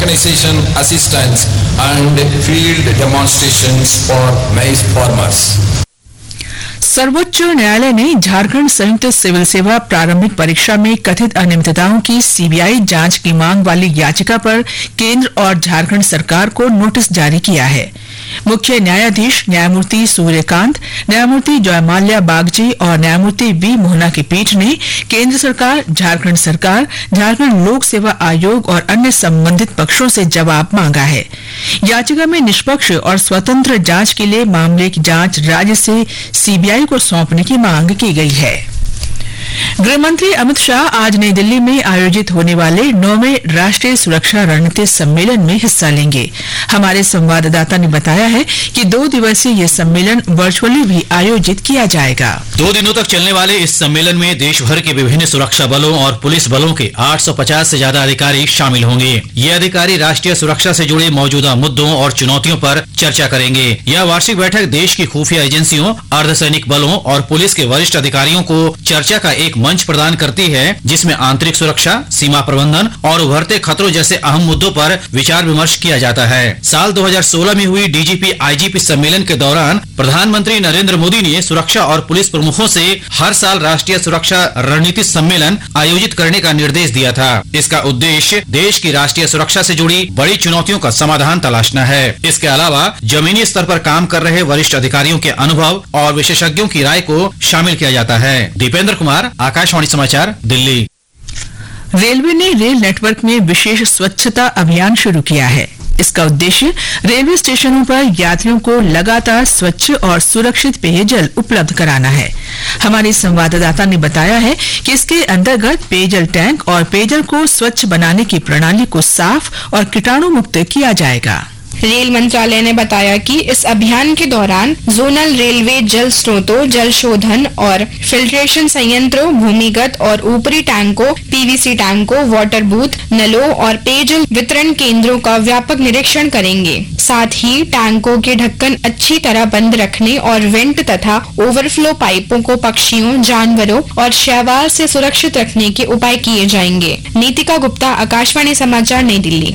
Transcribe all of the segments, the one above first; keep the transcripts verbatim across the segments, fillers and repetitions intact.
mechanization assistance and field demonstrations for maize farmers. सर्वोच्च न्यायालय ने झारखंड संयुक्त सिविल सेवा प्रारंभिक परीक्षा में कथित अनियमितताओं की सीबीआई जांच की मांग वाली याचिका पर केंद्र और झारखंड सरकार को नोटिस जारी किया है। मुख्य न्यायाधीश न्यायमूर्ति सूर्यकांत, न्यायमूर्ति जयमाल्या बागची और न्यायमूर्ति वी मोहना की पीठ ने केंद्र सरकार, झारखंड सरकार, झारखंड लोक सेवा आयोग और अन्य संबंधित पक्षों से जवाब मांगा है। याचिका में निष्पक्ष और स्वतंत्र जांच के लिए मामले की जांच राज्य से सीबीआई को सौंपने की मांग की गई है। गृहमंत्री अमित शाह आज नई दिल्ली में आयोजित होने वाले नौवें राष्ट्रीय सुरक्षा रणनीति सम्मेलन में हिस्सा लेंगे। हमारे संवाददाता ने बताया है कि दो दिवसीय यह सम्मेलन वर्चुअली भी आयोजित किया जाएगा। दो दिनों तक चलने वाले इस सम्मेलन में देश भर के विभिन्न सुरक्षा बलों और पुलिस बलों के आठ सौ पचास से ज्यादा अधिकारी शामिल होंगे। ये अधिकारी राष्ट्रीय सुरक्षा से जुड़े मौजूदा मुद्दों और चुनौतियों पर चर्चा करेंगे। यह वार्षिक बैठक देश की खुफिया एजेंसियों, अर्धसैनिक बलों और पुलिस के वरिष्ठ अधिकारियों को चर्चा का एक मंच प्रदान करती है, जिसमें आंतरिक सुरक्षा, सीमा प्रबंधन और उभरते खतरों जैसे अहम मुद्दों पर विचार विमर्श किया जाता है। साल दो हज़ार सोलह में हुई डीजीपी आईजीपी सम्मेलन के दौरान प्रधानमंत्री नरेंद्र मोदी ने सुरक्षा और पुलिस प्रमुखों से हर साल राष्ट्रीय सुरक्षा रणनीति सम्मेलन आयोजित करने का निर्देश दिया था। इसका उद्देश्य देश की राष्ट्रीय सुरक्षा से जुड़ी बड़ी चुनौतियों का समाधान तलाशना है। इसके अलावा जमीनी स्तर पर काम कर रहे वरिष्ठ अधिकारियों के अनुभव और विशेषज्ञों की राय को शामिल किया जाता है। दीपेंद्र कुमार, आकाशवाणी समाचार, दिल्ली। रेलवे ने रेल नेटवर्क में विशेष स्वच्छता अभियान शुरू किया है। इसका उद्देश्य रेलवे स्टेशनों पर यात्रियों को लगातार स्वच्छ और सुरक्षित पेयजल उपलब्ध कराना है। हमारे संवाददाता ने बताया है कि इसके अंतर्गत पेयजल टैंक और पेयजल को स्वच्छ बनाने की प्रणाली को साफ और कीटाणु मुक्त किया जाएगा। रेल मंत्रालय ने बताया कि इस अभियान के दौरान जोनल रेलवे जल स्रोतों, जल शोधन और फिल्ट्रेशन संयंत्रों, भूमिगत और ऊपरी टैंकों, पीवीसी टैंकों, वाटर बूथ, नलों और पेयजल वितरण केंद्रों का व्यापक निरीक्षण करेंगे। साथ ही टैंकों के ढक्कन अच्छी तरह बंद रखने और वेंट तथा ओवरफ्लो पाइपों को पक्षियों, जानवरों और शैवाल से सुरक्षित रखने के उपाय किए जाएंगे। नीतिका गुप्ता, आकाशवाणी समाचार, नई दिल्ली।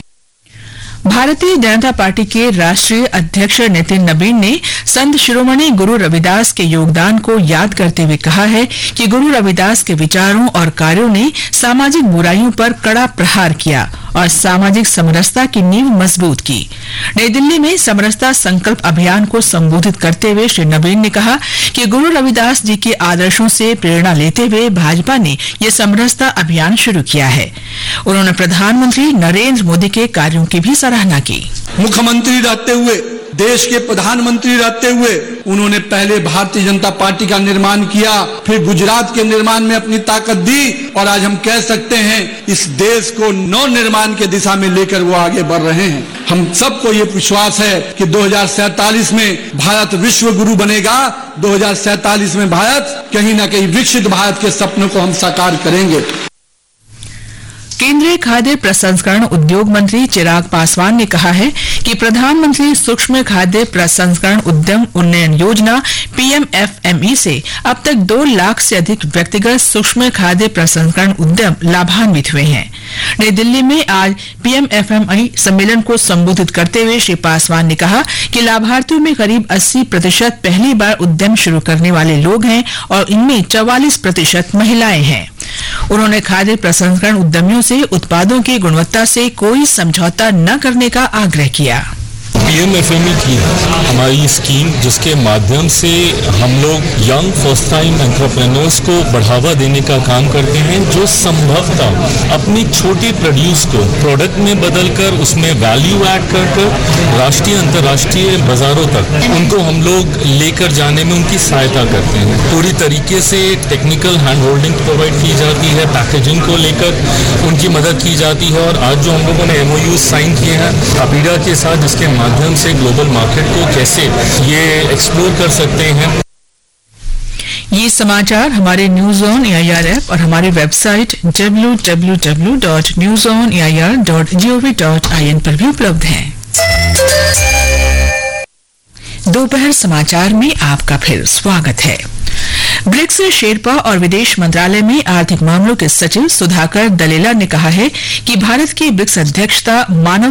भारतीय जनता पार्टी के राष्ट्रीय अध्यक्ष नितिन नबीन ने संत शिरोमणि गुरु रविदास के योगदान को याद करते हुए कहा है कि गुरु रविदास के विचारों और कार्यों ने सामाजिक बुराइयों पर कड़ा प्रहार किया और सामाजिक समरसता की नींव मजबूत की। नई दिल्ली में समरसता संकल्प अभियान को संबोधित करते हुए श्री नबीन ने कहा कि गुरु रविदास जी के आदर्शों से प्रेरणा लेते हुए भाजपा ने ये समरसता अभियान शुरू किया है। उन्होंने प्रधानमंत्री नरेंद्र मोदी के कार्यों की भी सराहना की। मुख्यमंत्री रहते हुए, देश के प्रधानमंत्री रहते हुए उन्होंने पहले भारतीय जनता पार्टी का निर्माण किया, फिर गुजरात के निर्माण में अपनी ताकत दी और आज हम कह सकते हैं इस देश को नव निर्माण के दिशा में लेकर वो आगे बढ़ रहे हैं। हम सबको ये विश्वास है कि दो हज़ार सैतालीस में भारत विश्व गुरु बनेगा। दो हज़ार सैतालीस में भारत कहीं न कहीं विकसित भारत के सपनों को हम साकार करेंगे। केंद्रीय खाद्य प्रसंस्करण उद्योग मंत्री चिराग पासवान ने कहा है कि प्रधानमंत्री सूक्ष्म खाद्य प्रसंस्करण उद्यम उन्नयन योजना पीएमएफएमई से अब तक दो लाख से अधिक व्यक्तिगत सूक्ष्म खाद्य प्रसंस्करण उद्यम लाभान्वित हुए हैं। नई दिल्ली में आज पीएमएफएमई सम्मेलन को संबोधित करते हुए श्री पासवान ने कहा कि लाभार्थियों में करीब अस्सी प्रतिशत पहली बार उद्यम शुरू करने वाले लोग हैं और इनमें चौवालीस प्रतिशत महिलाएं हैं। उन्होंने खाद्य प्रसंस्करण उद्यमियों से उत्पादों की गुणवत्ता से कोई समझौता न करने का आग्रह किया। पीएमएफएमई की हमारी स्कीम जिसके माध्यम से हम लोग यंग फर्स्ट टाइम एंटरप्रेन्योर्स को बढ़ावा देने का काम करते हैं, जो संभवतः अपनी छोटी प्रोड्यूस को प्रोडक्ट में बदलकर उसमें वैल्यू ऐड कर कर राष्ट्रीय अंतर्राष्ट्रीय बाजारों तक उनको हम लोग लेकर जाने में उनकी सहायता करते हैं। पूरी तरीके से टेक्निकल हैंड होल्डिंग प्रोवाइड की जाती है, पैकेजिंग को लेकर उनकी मदद की जाती है और आज जो हम लोगों ने एमओयू साइन किए हैं अपीडा के साथ, जिसके माध्यम से ग्लोबल मार्केट को कैसे ये एक्सप्लोर कर सकते हैं। ये समाचार हमारे न्यूज ऑन एआईआर ऐप और हमारे website W W W dot news on AIR dot gov dot IN पर भी उपलब्ध हैं। दोपहर समाचार में आपका फिर स्वागत है। ब्रिक्स शेरपा और विदेश मंत्रालय में आर्थिक मामलों के सचिव सुधाकर दलेला ने कहा है कि भारत की ब्रिक्स अध्यक्षता मानव